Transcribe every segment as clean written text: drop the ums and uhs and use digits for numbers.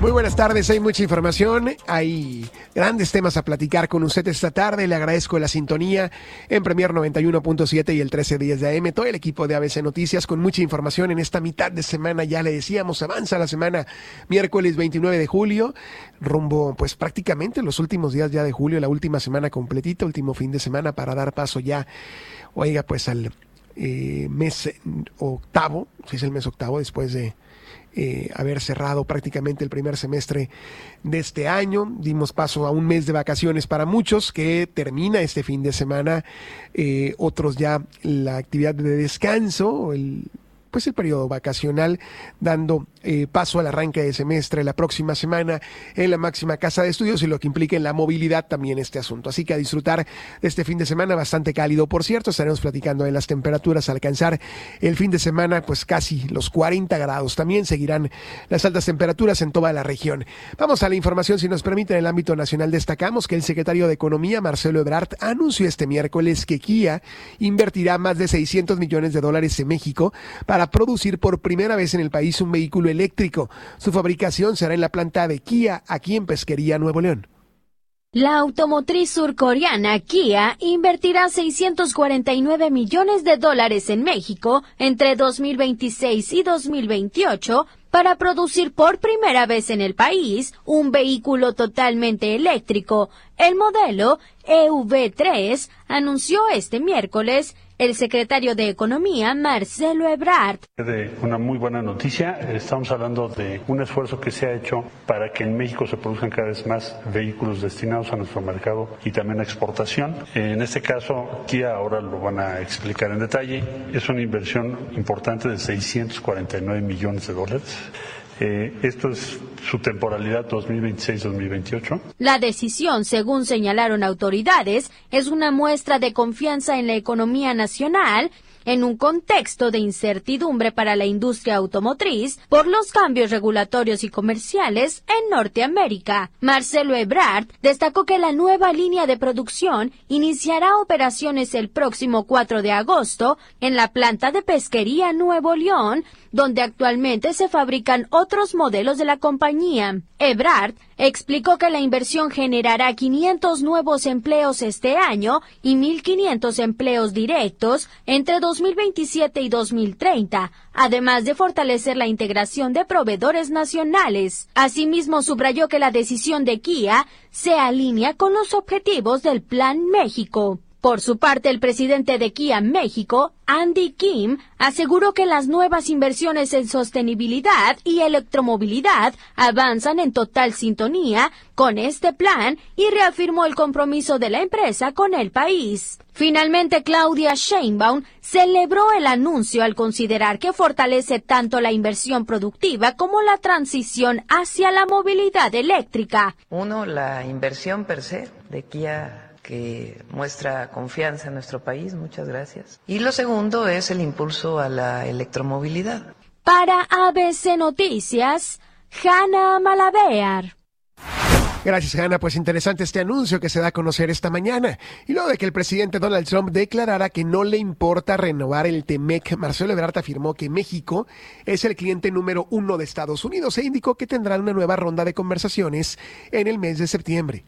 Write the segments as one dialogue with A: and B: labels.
A: Muy buenas tardes, hay mucha información, hay grandes temas a platicar con usted esta tarde. Le agradezco la sintonía en Premier 91.7 y el 1310 de AM, todo el equipo de ABC Noticias con mucha información en esta mitad de semana. Ya le decíamos, avanza la semana, miércoles 29 de julio, rumbo pues prácticamente los últimos días ya de julio, la última semana completita, último fin de semana para dar paso ya, oiga, pues al mes octavo, si es el mes octavo después de haber cerrado prácticamente el primer semestre de este año. Dimos paso a un mes de vacaciones para muchos que termina este fin de semana, otros ya la actividad de descanso, el periodo vacacional, dando paso al arranque de semestre la próxima semana en la máxima casa de estudios y lo que implica en la movilidad también este asunto. Así que a disfrutar de este fin de semana bastante cálido, por cierto. Estaremos platicando de las temperaturas, alcanzar el fin de semana pues casi los 40 grados. También seguirán las altas temperaturas en toda la región. Vamos a la información, si nos permite. En el ámbito nacional destacamos que el secretario de Economía, Marcelo Ebrard, anunció este miércoles que Kia invertirá más de $600 millones en México para producir por primera vez en el país un vehículo eléctrico. Su fabricación será en la planta de Kia, aquí en Pesquería, Nuevo León.
B: La automotriz surcoreana Kia invertirá $649 millones en México entre 2026 y 2028 para producir por primera vez en el país un vehículo totalmente eléctrico. El modelo EV3 anunció este miércoles el secretario de Economía, Marcelo Ebrard.
C: Una muy buena noticia. Estamos hablando de un esfuerzo que se ha hecho para que en México se produzcan cada vez más vehículos destinados a nuestro mercado y también a exportación. En este caso, Kia ahora lo van a explicar en detalle. Es una inversión importante de $649 millones. Esto es su temporalidad 2026-2028.
B: La decisión, según señalaron autoridades, es una muestra de confianza en la economía nacional en un contexto de incertidumbre para la industria automotriz por los cambios regulatorios y comerciales en Norteamérica. Marcelo Ebrard destacó que la nueva línea de producción iniciará operaciones el próximo 4 de agosto en la planta de Pesquería Nuevo León, donde actualmente se fabrican otros modelos de la compañía. Ebrard explicó que la inversión generará 500 nuevos empleos este año y 1,500 empleos directos entre 2027 y 2030, además de fortalecer la integración de proveedores nacionales. Asimismo, subrayó que la decisión de Kia se alinea con los objetivos del Plan México. Por su parte, el presidente de Kia México, Andy Kim, aseguró que las nuevas inversiones en sostenibilidad y electromovilidad avanzan en total sintonía con este plan y reafirmó el compromiso de la empresa con el país. Finalmente, Claudia Sheinbaum celebró el anuncio al considerar que fortalece tanto la inversión productiva como la transición hacia la movilidad eléctrica.
D: Uno, la inversión per se de Kia, que muestra confianza en nuestro país, muchas gracias. Y lo segundo es el impulso a la electromovilidad.
B: Para ABC Noticias, Hanna Malavear.
A: Gracias, Hanna. Pues interesante este anuncio que se da a conocer esta mañana. Y luego de que el presidente Donald Trump declarara que no le importa renovar el TEMEC, Marcelo Ebrard afirmó que México es el cliente número 1 de Estados Unidos e indicó que tendrán una nueva ronda de conversaciones en el mes de septiembre.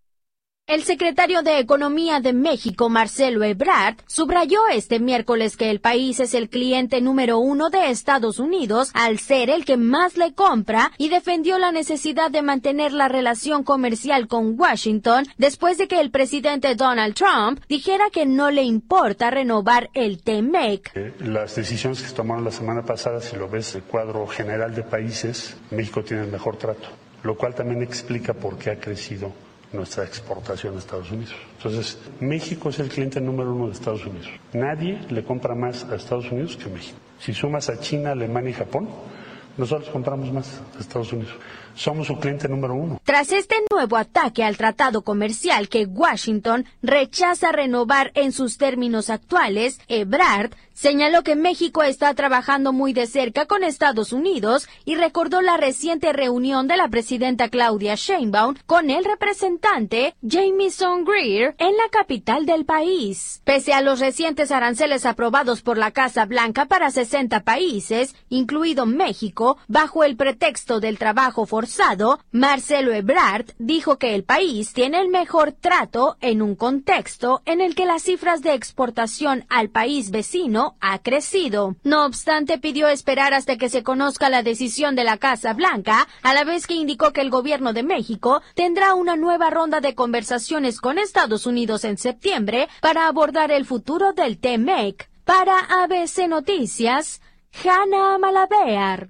B: El secretario de Economía de México, Marcelo Ebrard, subrayó este miércoles que el país es el cliente número 1 de Estados Unidos al ser el que más le compra y defendió la necesidad de mantener la relación comercial con Washington después de que el presidente Donald Trump dijera que no le importa renovar el TEMEC.
C: Las decisiones que se tomaron la semana pasada, si lo ves el cuadro general de países, México tiene el mejor trato, lo cual también explica por qué ha crecido nuestra exportación a Estados Unidos. Entonces, México es el cliente número 1 de Estados Unidos. Nadie le compra más a Estados Unidos que México. Si sumas a China, Alemania y Japón, nosotros compramos más a Estados Unidos. Somos su cliente número 1.
B: Tras este nuevo ataque al tratado comercial que Washington rechaza renovar en sus términos actuales, Ebrard señaló que México está trabajando muy de cerca con Estados Unidos y recordó la reciente reunión de la presidenta Claudia Sheinbaum con el representante Jamieson Greer en la capital del país. Pese a los recientes aranceles aprobados por la Casa Blanca para 60 países, incluido México, bajo el pretexto del trabajo forzado, Marcelo Ebrard dijo que el país tiene el mejor trato en un contexto en el que las cifras de exportación al país vecino ha crecido. No obstante, pidió esperar hasta que se conozca la decisión de la Casa Blanca, a la vez que indicó que el gobierno de México tendrá una nueva ronda de conversaciones con Estados Unidos en septiembre para abordar el futuro del TMEC. Para ABC Noticias, Hanna Malabear.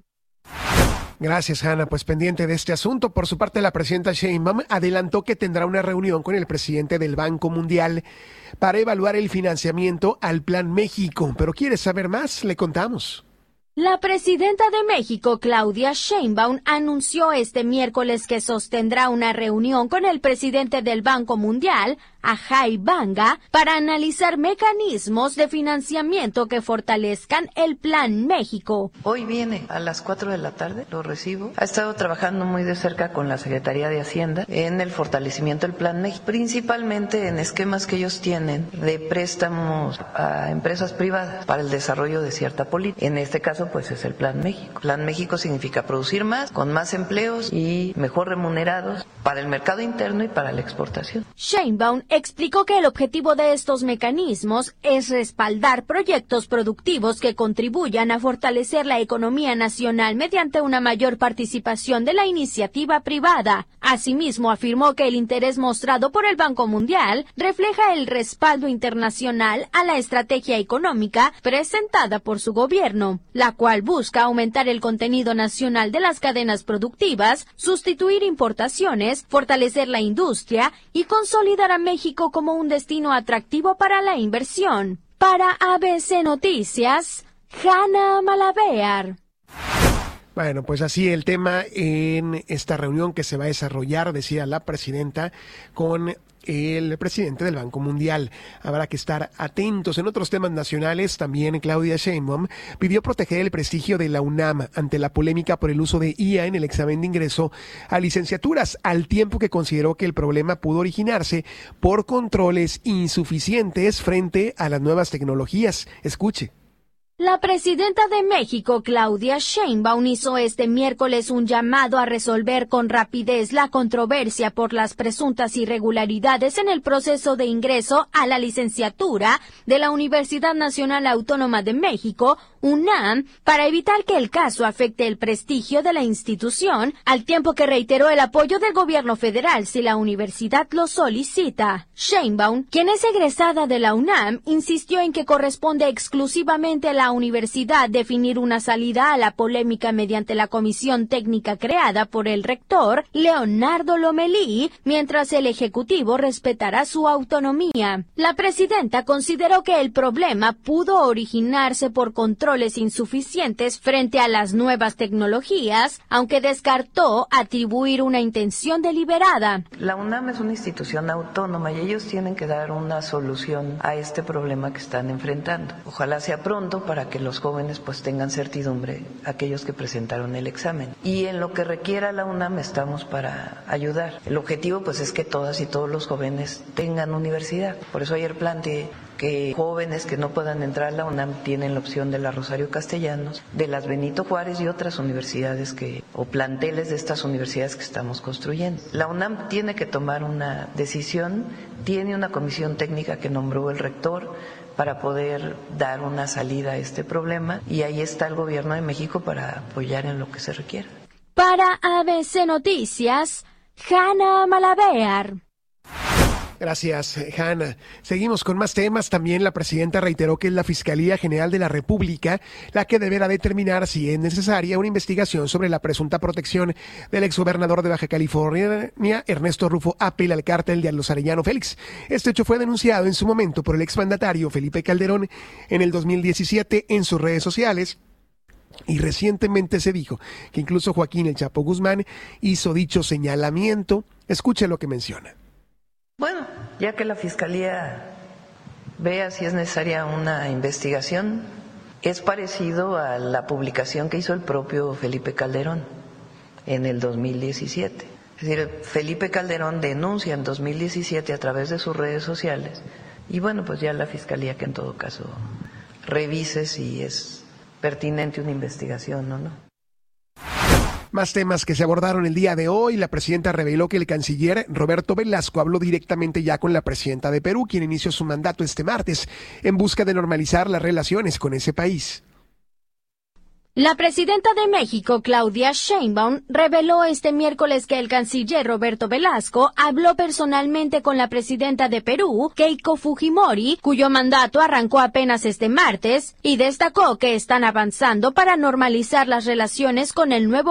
A: Gracias, Hanna. Pues pendiente de este asunto. Por su parte, la presidenta Sheinbaum adelantó que tendrá una reunión con el presidente del Banco Mundial para evaluar el financiamiento al Plan México. Pero ¿quieres saber más? Le contamos.
B: La presidenta de México, Claudia Sheinbaum, anunció este miércoles que sostendrá una reunión con el presidente del Banco Mundial, Ajay Banga, para analizar mecanismos de financiamiento que fortalezcan el Plan México.
D: Hoy viene a las 4 de la tarde, lo recibo. Ha estado trabajando muy de cerca con la Secretaría de Hacienda en el fortalecimiento del Plan México, principalmente en esquemas que ellos tienen de préstamos a empresas privadas para el desarrollo de cierta política. En este caso, pues es el Plan México. Plan México significa producir más, con más empleos y mejor remunerados para el mercado interno y para la exportación.
B: Sheinbaum explicó que el objetivo de estos mecanismos es respaldar proyectos productivos que contribuyan a fortalecer la economía nacional mediante una mayor participación de la iniciativa privada. Asimismo, afirmó que el interés mostrado por el Banco Mundial refleja el respaldo internacional a la estrategia económica presentada por su gobierno, la cual busca aumentar el contenido nacional de las cadenas productivas, sustituir importaciones, fortalecer la industria y consolidar a México como un destino atractivo para la inversión. Para ABC Noticias, Hanna Malabear.
A: Bueno, pues así el tema en esta reunión que se va a desarrollar, decía la presidenta, con el presidente del Banco Mundial. Habrá que estar atentos. En otros temas nacionales, también Claudia Sheinbaum pidió proteger el prestigio de la UNAM ante la polémica por el uso de IA en el examen de ingreso a licenciaturas, al tiempo que consideró que el problema pudo originarse por controles insuficientes frente a las nuevas tecnologías. Escuche.
B: La presidenta de México, Claudia Sheinbaum, hizo este miércoles un llamado a resolver con rapidez la controversia por las presuntas irregularidades en el proceso de ingreso a la licenciatura de la Universidad Nacional Autónoma de México, UNAM, para evitar que el caso afecte el prestigio de la institución, al tiempo que reiteró el apoyo del gobierno federal si la universidad lo solicita. Sheinbaum, quien es egresada de la UNAM, insistió en que corresponde exclusivamente a la universidad definir una salida a la polémica mediante la comisión técnica creada por el rector Leonardo Lomelí, mientras el ejecutivo respetará su autonomía. La presidenta consideró que el problema pudo originarse por controles insuficientes frente a las nuevas tecnologías, aunque descartó atribuir una intención deliberada.
D: La UNAM es una institución autónoma y ellos tienen que dar una solución a este problema que están enfrentando. Ojalá sea pronto para que los jóvenes pues tengan certidumbre, aquellos que presentaron el examen. Y en lo que requiera la UNAM estamos para ayudar. El objetivo pues es que todas y todos los jóvenes tengan universidad. Por eso ayer planteé que jóvenes que no puedan entrar a la UNAM tienen la opción de la Rosario Castellanos, de las Benito Juárez y otras universidades o planteles de estas universidades que estamos construyendo. La UNAM tiene que tomar una decisión, tiene una comisión técnica que nombró el rector para poder dar una salida a este problema y ahí está el gobierno de México para apoyar en lo que se requiera.
B: Para ABC Noticias, Hanna Malabear.
A: Gracias, Hanna. Seguimos con más temas. También la presidenta reiteró que es la Fiscalía General de la República la que deberá determinar si es necesaria una investigación sobre la presunta protección del exgobernador de Baja California, Ernesto Rufo Apel, al cártel de los Arellano Félix. Este hecho fue denunciado en su momento por el exmandatario Felipe Calderón en el 2017 en sus redes sociales. Y recientemente se dijo que incluso Joaquín El Chapo Guzmán hizo dicho señalamiento. Escuche lo que menciona.
D: Bueno, ya que la Fiscalía vea si es necesaria una investigación. Es parecido a la publicación que hizo el propio Felipe Calderón en el 2017. Es decir, Felipe Calderón denuncia en 2017 a través de sus redes sociales y bueno, pues ya la Fiscalía que en todo caso revise si es pertinente una investigación o no.
A: Más temas que se abordaron el día de hoy. La presidenta reveló que el canciller Roberto Velasco habló directamente ya con la presidenta de Perú, quien inició su mandato este martes en busca de normalizar las relaciones con ese país.
B: La presidenta de México, Claudia Sheinbaum, reveló este miércoles que el canciller Roberto Velasco habló personalmente con la presidenta de Perú, Keiko Fujimori, cuyo mandato arrancó apenas este martes, y destacó que están avanzando para normalizar las relaciones con el nuevo